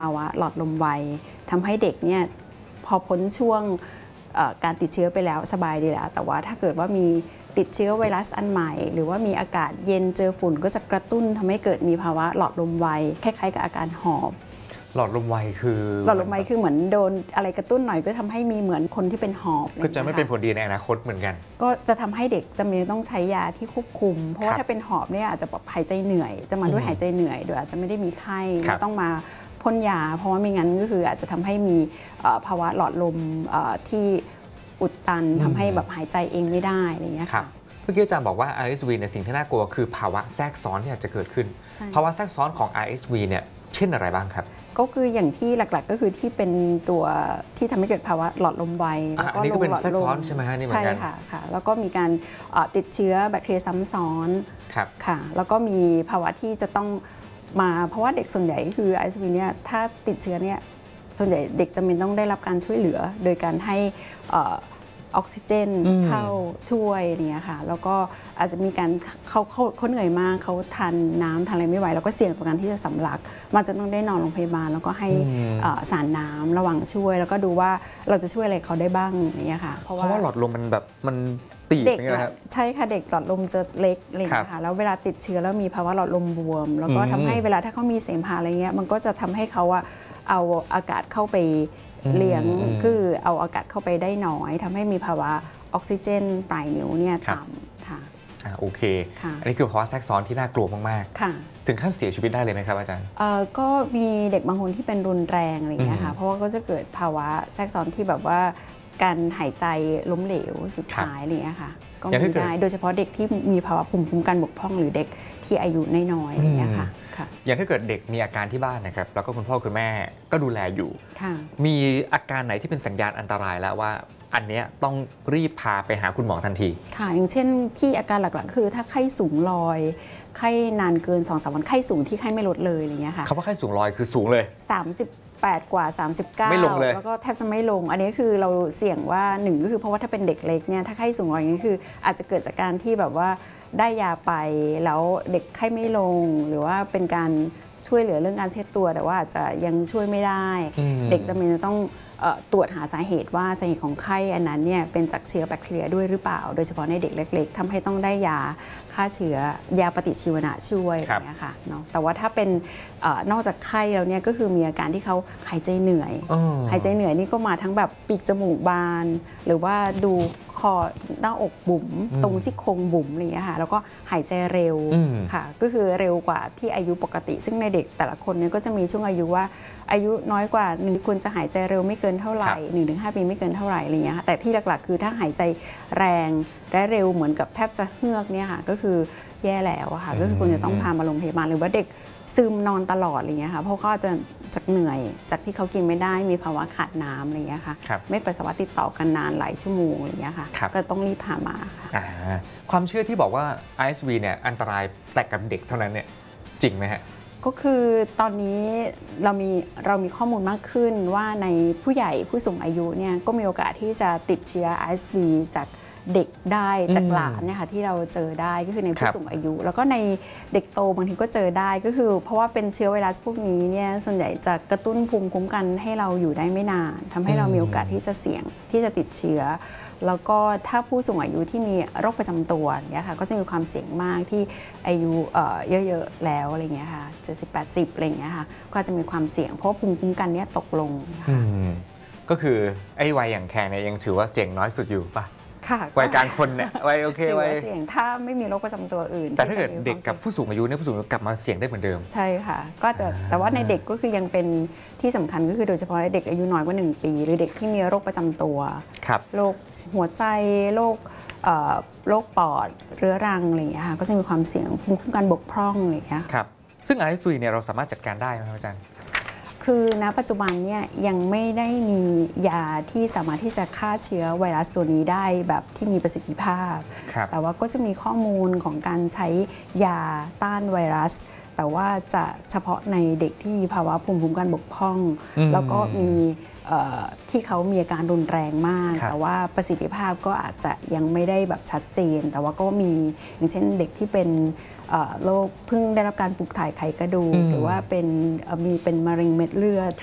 ภาวะหลอดลมไวทำให้เด็กเนี่ยพอพ้นช่วงการติดเชื้อไปแล้วสบายดีแล้วแต่ว่าถ้าเกิดว่ามีติดเชื้อไวรัสอันใหม่หรือว่ามีอากาศเย็นเจอฝุ่นก็จะกระตุ้นทำให้เกิดมีภาวะหลอดลมไวคล้ายๆกับอาการหอบหลอดลมไวคือหลอดลมไวคือเหมือนโดนอะไรกระตุ้นหน่อยก็ทำให้มีเหมือนคนที่เป็นหอบก็จะไม่เป็นผลดีในอนาคตเหมือนกันก็จะทำให้เด็กจำเป็นต้องใช้ยาที่ควบคุมเพราะว่าถ้าเป็นหอบเนี่ยอาจจะแบบหายใจเหนื่อยจะมาด้วยหายใจเหนื่อยโดยอาจจะไม่ได้มีไข้ต้องมาพ่นยาเพราะว่าไม่งั้นก็คืออาจจะทำให้มีภาวะหลอดลมที่อุดตันทำให้แบบหายใจเองไม่ได้อะไรอย่างเงี้ยค่ะเมื่อกี้อาจารย์บอกว่า RSV เนี่ยสิ่งที่น่ากลัวคือภาวะแทรกซ้อนที่อาจจะเกิดขึ้นภาวะแทรกซ้อนของ RSV เนี่ยเช่นอะไรบ้างครับก็คืออย่างที่หลักๆก็คือที่เป็นตัวที่ทำให้เกิดภาวะหลอดลมไวแล้วก็ลงหลอดลมใช่ไหมฮะนี่เหมือนกันใช่ค่ะแล้วก็มีการติดเชื้อแบคทีเรียซ้ำซ้อนค่ะแล้วก็มีภาวะที่จะต้องมาเพราะว่าเด็กส่วนใหญ่คือ RSV เนี่ยถ้าติดเชื้อเนี่ยส่วนใหญ่เด็กจำเป็นต้องได้รับการช่วยเหลือโดยการให้ออกซิเจนเข้าช่วยเนี่ยค่ะแล้วก็อาจจะมีการเขาเหนื่อยมากเขาทานน้ำทานอะไรไม่ไหวแล้วก็เสี่ยงต่อการที่จะสำลักมันจะต้องได้นอนโรงพยาบาลแล้วก็ให้สารน้ำระหว่างช่วยแล้วก็ดูว่าเราจะช่วยอะไรเขาได้บ้างอย่างเงี้ยค่ะเพราะว่าหลอดลมมันแบบมันตีบเด็กใช่ค่ะเด็กหลอดลมจะเล็กอะไรอย่างเงี้ยค่ะแล้วเวลาติดเชื้อแล้วมีภาวะหลอดลมบวมแล้วก็ทำให้เวลาถ้าเขามีเสมหะอะไรเงี้ยมันก็จะทำให้เขาเอาอากาศเข้าไปเลี้ยงคือเอาอากาศเข้าไปได้น้อยทำให้มีภาวะออกซิเจนปลายนิ้วเนี่ยต่ำค่ะโอเคอันนี้คือภาวะแทรกซ้อนที่น่ากลัวมากๆค่ะถึงขั้นเสียชีวิตได้เลยไหมครับอาจารย์ก็มีเด็กบางคนที่เป็นรุนแรงอะไรอย่างเงี้ยค่ะเพราะว่าก็จะเกิดภาวะแทรกซ้อนที่แบบว่าการหายใจล้มเหลวสุดท้ายอะไรอย่างเงี้ยค่ะก็มีได้โดยเฉพาะเด็กที่มีภาวะภูมิคุ้มกันบกพร่องหรือเด็กที่อายุน้อยๆอะไรอย่างเงี้ยค่ะอย่างถ้าเกิดเด็กมีอาการที่บ้านนะครับแล้วก็คุณพ่อคุณแม่ก็ดูแลอยู่มีอาการไหนที่เป็นสัญญาณอันตรายแล้วว่าอันนี้ต้องรีบพาไปหาคุณหมอทันทีค่ะอย่างเช่นที่อาการหลักๆคือถ้าไข้สูงลอยไข้นานเกิน 2-3 วันไข้สูงที่ไข้ไม่ลดเลยอะไรเงี้ยค่ะคำว่าไข้สูงลอยคือสูงเลย 38 กว่า 39 ไม่ลงเลยแล้วก็แทบจะไม่ลงอันนี้คือเราเสี่ยงว่า1ก็คือเพราะว่าถ้าเป็นเด็กเล็กเนี่ยถ้าไข้สูงลอยอย่างนี้คืออาจจะเกิดจากการที่แบบว่าได้ยาไปแล้วเด็กไข้ไม่ลงหรือว่าเป็นการช่วยเหลือเรื่องการเช็ดตัวแต่ว่าอาจจะยังช่วยไม่ได้เด็กจำเป็นจะต้องตรวจหาสาเหตุว่าสาเหตุของไข้อันนั้นเนี่ยเป็นจากเชื้อแบคทีเรียด้วยหรือเปล่าโดยเฉพาะในเด็กเล็กๆทำให้ต้องได้ยาฆ่าเชื้อยาปฏิชีวนะช่วยอย่างเงี้ยค่ะเนาะแต่ว่าถ้าเป็นนอกจากไข้แล้วเนี่ยก็คือมีอาการที่เขาหายใจเหนื่อยหายใจเหนื่อยนี่ก็มาทั้งแบบปีกจมูกบานหรือว่าดูคอหน้าอกบุ๋มตรงซี่โครงบุ๋มอะไรอย่างเงี้ยค่ะแล้วก็หายใจเร็วค่ะก็คือเร็วกว่าที่อายุปกติซึ่งในเด็กแต่ละคนเนี่ยก็จะมีช่วงอายุว่าอายุน้อยกว่า1ควรจะหายใจเร็วไม่เกินเท่าไหร่ 1-5 ปีไม่เกินเท่าไหร่อะไรอย่างเงี้ยค่ะแต่ที่หลักๆคือถ้าหายใจแรงและเร็วเหมือนกับแทบจะเฮือกเนี่ยค่ะก็คือแย่แล้วค่ะก็คือคุณจะต้องพามาโรงพยาบาลหรือว่าเด็กซึมนอนตลอดอะไรเงี้ยค่ะเพราะเขาจะจากเหนื่อยจากที่เขากินไม่ได้มีภาวะขาดน้ำอะไรเงี้ยค่ะไม่ปัสสาวะติดต่อกันนานหลายชั่วโมงอะไรเงี้ยค่ะก็ต้องรีบพามาค่ะความเชื่อที่บอกว่า RSV เนี่ยอันตรายแต่กับเด็กเท่านั้นเนี่ยจริงไหมฮะก็คือตอนนี้เรามีข้อมูลมากขึ้นว่าในผู้ใหญ่ผู้สูงอายุเนี่ยก็มีโอกาสที่จะติดเชื้อ RSV จากเด็กได้จากหลานเนี่ยค่ะที่เราเจอได้ก็คือในผู้สูงอายุแล้วก็ในเด็กโตบางทีก็เจอได้ก็คือเพราะว่าเป็นเชื้อไวรัสพวกนี้เนี่ยส่วนใหญ่จะกระตุ้นภูมิคุ้มกันให้เราอยู่ได้ไม่นานทำให้เรามีโอกาสที่จะเสี่ยงที่จะติดเชื้อแล้วก็ถ้าผู้สูงอายุที่มีโรคประจำตัวเนี่ยค่ะก็จะมีความเสี่ยงมากที่อายุเยอะๆแล้วอะไรเงี้ยค่ะ70-80อะไรเงี้ยค่ะก็จะมีความเสี่ยงเพราะภูมิคุ้มกันเนี่ยตกลงก็คือไอ้วัยอย่างแขกเนี่ยยังถือว่าเสี่ยงน้อยสุดอยู่ป่ะวัยกลางคนเนี่ยวัยโอเควัยเสี่ยงถ้าไม่มีโรคประจำตัวอื่นแต่ถ้าเกิดเด็กกับผู้สูงอายุเนี่ยผู้สูงอายุกลับมาเสี่ยงได้เหมือนเดิมใช่ค่ะก็จะแต่ว่าในเด็กก็คือยังเป็นที่สำคัญก็คือโดยเฉพาะในเด็กอายุน้อยกว่า1 ปีหรือเด็กที่มีโรคประจำตัวโรคหัวใจโรคปอดเรื้อรังอะไรอย่างเงี้ยค่ะก็จะมีความเสี่ยงภูมิคุ้มกันบกพร่องอะไรอย่างเงี้ยครับซึ่ง RSV เนี่ยเราสามารถจัดการได้ไหมครับอาจารย์คือณปัจจุบันเนี่ยยังไม่ได้มียาที่สามารถที่จะฆ่าเชื้อไวรัสตัวนี้ได้แบบที่มีประสิทธิภาพแต่ว่าก็จะมีข้อมูลของการใช้ยาต้านไวรัสแต่ว่าจะเฉพาะในเด็กที่มีภาวะภูมิคุ้มกันบกพร่องแล้วก็มีที่เขามีอาการรุนแรงมากแต่ว่าประสิทธิภาพก็อาจจะยังไม่ได้แบบชัดเจนแต่ว่าก็มีอย่างเช่นเด็กที่เป็นโรคเพิ่งได้รับการปลูกถ่ายไขกระดูกหรือว่าเป็นมะเร็งเม็ดเลือด